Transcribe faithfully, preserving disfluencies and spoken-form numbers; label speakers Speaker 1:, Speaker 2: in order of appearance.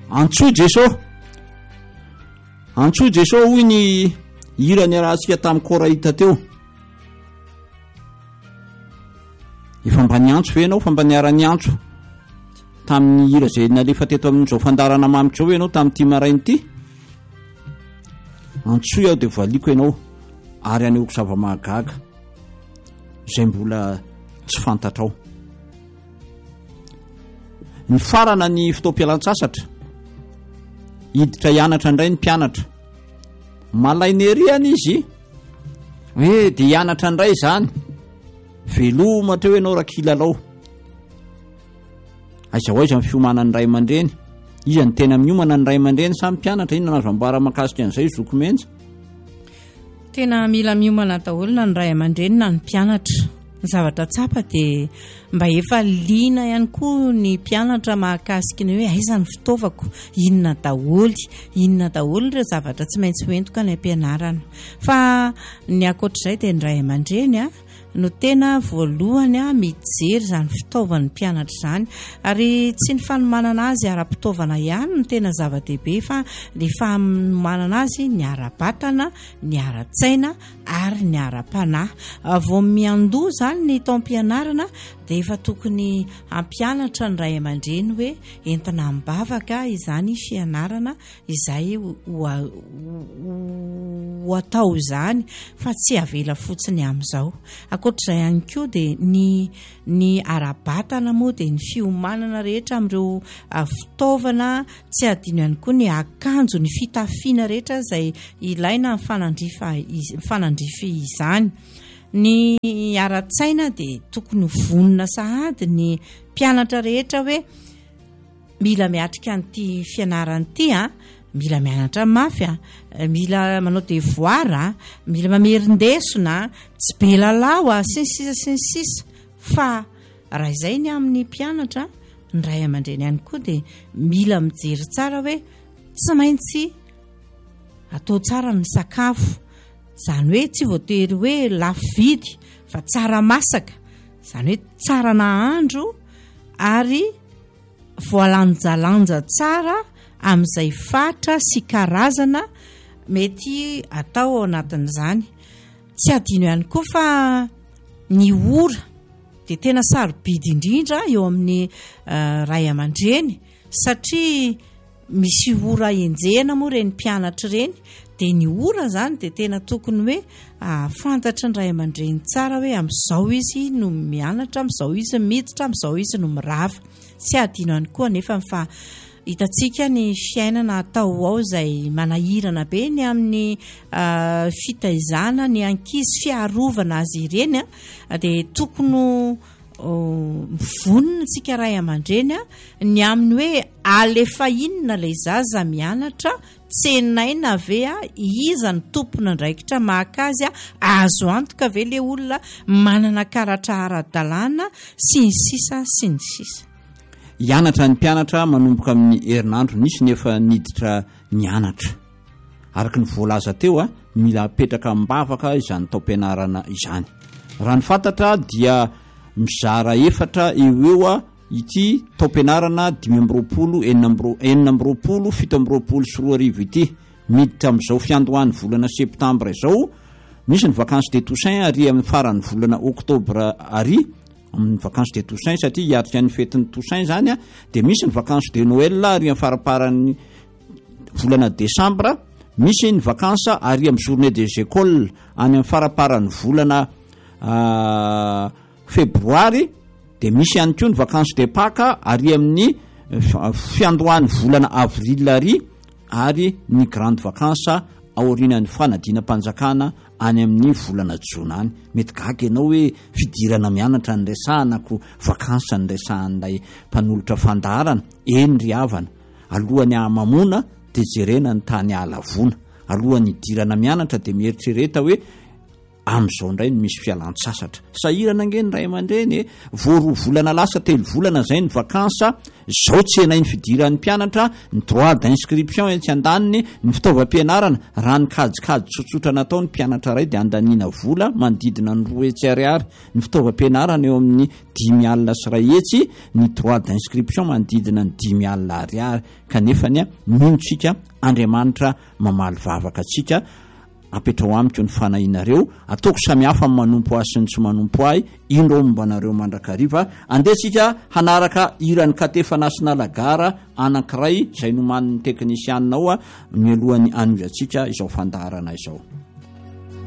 Speaker 1: antsoa Jeso antsoa Jeso hoy ny hira ny arahantsika tamin'ny Korahita teo. Efa mba niantso ve ianao fa mba niara-ny antso tamin'ny hira izay nalefa teto amin'izao fandarana mamitra hoe ianao tamin'ity marainy ity. Antsoa aho dia valiko ianao ary aneoko zava-mahagaga izay mbola tsy fantatrao. Ny farana ny fotoam-pialan-tsasatra hiditra hianatra indray ny mpianatra, malainy ery any izy hoe dia hianatra indray izany, velomatra hoe ianao raha kilalao. Aiza ho aiza ny fiomanana ny ray aman-dreny, iza ny tena miomana ny ray aman-dreny samy mpianatra. Inona nazo ambara mahakasika an'izay zokomenja?
Speaker 2: Tena mila miomana daholo na ny ray aman-dreny na ny mpianatra. Ny zavatra tsapa dia mba efa liana ihany koa ny mpianatra mahakasika ny hoe aiza ny fitaovako, inona daholy inona daholo ireo zavatra tsy maintsy hoentoka ny ampianarana. Fa ny akoatr'izay dia ny ray aman-dreny a no tena voalohany a mijery izany fitaovan'ny mpianatra izany, ary tsy ny fanomanana azy ara-pitaovana ihany no tena zava-dehibe, fa ny fanomanana azy ny ara-batana, ny ara-tsaina ary ny ara-panahy. Vao miandoha izany ny taom-pianarana dia efa tokony hampianatra ny ray aman-dreny hoe entina mbavaka izany fianarana izay ho atao izany, fa tsy avela fotsiny amin'izao. Akoatr'izay ihany koa dia ny ny ara-batana moa dia ny fiomanana rehetra amin'ireo fitaovana, tsy adino ihany koa ny akanjo, ny fitafiana rehetra izay ilaina amin'ny fanandrify izany. Ny ara-tsaina dia tokony vonona sahady ny mpianatra rehetra hoe mila miatrika an'ity fianarana ity a, mila mianatra mafy a, mila manao devoir a, mila mamerindesona, tsy be lalao a, sy ny sisa sy ny sisa. Fa raha izay ny amin'ny mpianatra, ny ray aman-dreny ihany koa dia mila mijery tsara hoe tsy maintsy atao tsara ny sakafo, izany hoe tsy voatery hoe lafo vidy fa tsara masaka, izany hoe tsara nahandro ary voalanjalanja tsara amin'izay fatra sy karazana mety atao ao anatin'izany. Tsy adino ihany koa fa ny ora dia tena sarobidy indrindra eo amin'ny uh, ray aman-dreny, satria misy ora enjehana moa ireny mpianatra ireny, dia ny ora izany dia tena tokony hoe uh, fantatra ny ray aman-dreny tsara hoe amin'izao izy no mianatra, amin'izao izy miditra, amin'izao izy no mirava. Tsy adino ihany koa nefa fa hitantsika ny fiainana atao ao izay manahirana be ny amin'ny uh, fitaizana ny ankizy, fiarovana azy ireny a, dia tokony uh, vonona tsika ray aman-dreny a, ny amin'ny hoe alefa inona ilay zaza mianatra, tsenaina ve a, iza ny tompona ndraikitra mahakazy a, azo antoka ve le olona manana karatra ara-dalàna sy ny sisa sy ny sisa.
Speaker 1: Hianatra ny mpianatra manomboka amin'ny herinandro, nisy nefa niditra nianatra. Araka ny voalaza teo a, mila apetraka mbavaka izany taom-pianarana izany. Raha ny fantatra dia mizara efatra eo eo a ity taom-pianarana dimy amby roapolo, enina amby roapolo, fito amby roapolo sy roa arivo ity. Miditra amin'izao fiandohan'ny volana septambra izao, misy ny vacances de Toussaint ary amin'ny faran'ny volana oktobra ary amin'ny vacances de Toussaint, satria hiatrika ny fetin'ny Toussaint izany a, dia misy ny vacances de Noël ary amin'ny faraparan'ny volana desambra, misy ny vacances ary amin'ny journée des écoles any amin'ny faraparan'ny volana uh, febroary, dia misy ihany koa ny vacances de Pâques ary amin'ny fiandohan'ny volana avril ary ary ny grande vacances aorianan'ny fanadina-panjakana any amin'ny volana jona any. Mety gaga ianao hoe fidirana mianatra ny resahanako vakansa ny resahan'ilay mpanolotra fandarana. Eny ry havana, alohan'ny hamamona dia jerena ny tany halavona, alohan'ny idirana mianatra dia mieritrereta hoe am'izao indray no misy fialan-tsasatra sahirana angeny ray aman-dreny voaroa volana lasa telo volana zay ny vakansa zao tsenainy fidiran'ny mpianatra ny droit d'inscription etsy andaniny ny fitaovam-pianarana raha ny kajikajy tsotsotra nataony mpianatra ray dia andaniana vola manodidina ny roa etsy ariary ny fitaovam-pianarana eo amin'ny dimy alina sy ray etsy ny droit d'inscription manodidina ny dimy alina ariary kanefany a minotsika Andriamanitra mamaly vavaka atsika apetrao amiko ny fanahinareo ataoko samihafa amin'ny manompo ahy sy ny tsy manompo ahy indro mombanareo mandrakariva andesika hanaraka iran'ny katefanasina lagara anankiray izay noman'ny teknisianina ao a mialohany anondratsika izao fandaharana izao